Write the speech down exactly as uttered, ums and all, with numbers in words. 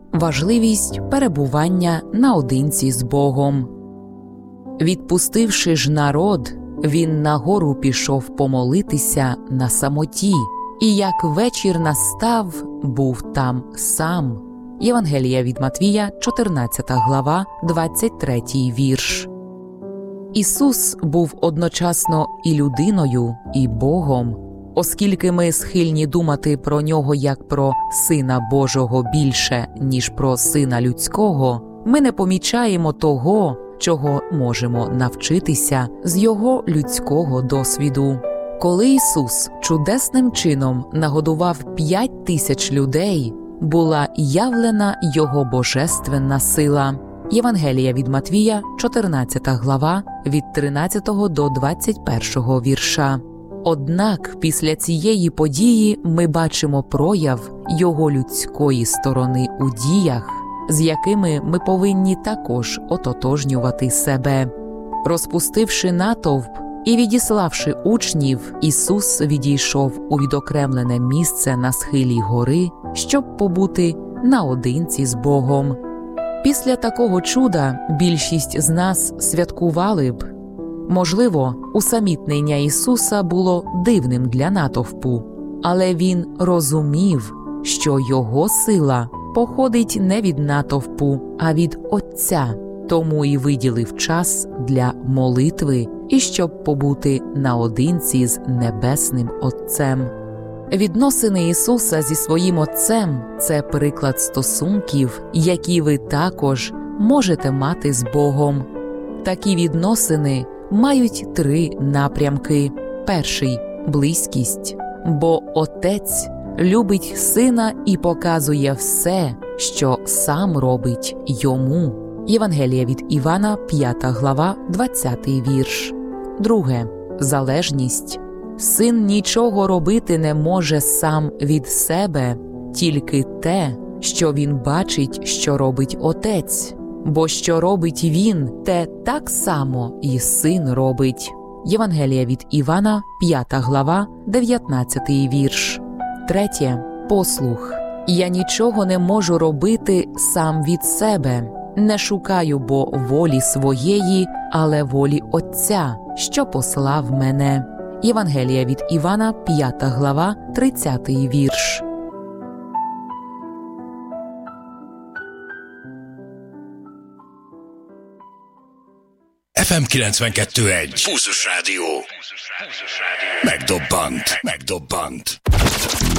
важливість перебування наодинці з Богом. Відпустивши ж народ, він на гору пішов помолитися на самоті, і як вечір настав, був там сам. Євангелія від Матвія, чотирнадцята глава, двадцять третій вірш. Ісус був одночасно і людиною, і Богом. Оскільки ми схильні думати про Нього як про Сина Божого більше, ніж про Сина Людського, ми не помічаємо того, чого можемо навчитися з Його людського досвіду. Коли Ісус чудесним чином нагодував п'ять тисяч людей, була явлена Його божественна сила. Євангелія від Матвія, чотирнадцята глава, від тринадцятого до двадцять першого вірша. Однак після цієї події ми бачимо прояв Його людської сторони у діях, з якими ми повинні також ототожнювати себе. Розпустивши натовп і відіславши учнів, Ісус відійшов у відокремлене місце на схилі гори, щоб побути наодинці з Богом. Після такого чуда більшість з нас святкували б. Можливо, усамітнення Ісуса було дивним для натовпу, але Він розумів, що Його сила походить не від натовпу, а від Отця, тому і виділив час для молитви і щоб побути наодинці з Небесним Отцем. Відносини Ісуса зі своїм Отцем – це приклад стосунків, які ви також можете мати з Богом. Такі відносини мають три напрямки. Перший – близькість, бо Отець любить Сина і показує все, що Сам робить Йому. Євангелія від Івана, п'ята глава, двадцятий вірш. Друге – залежність. Син нічого робити не може сам від себе, тільки те, що він бачить, що робить Отець. Бо що робить він, те так само і Син робить. Євангелія від Івана, п'ята глава, дев'ятнадцятий вірш. Третє – послух. Я нічого не можу робити сам від себе. Не шукаю бо волі своєї, але волі Отця, що послав мене. Євангелія від Івана, п'ята глава, тридцятий вірш. еф ем kilencvenkettő egy. Pulzus Rádió. Megdobbant. Megdobbant.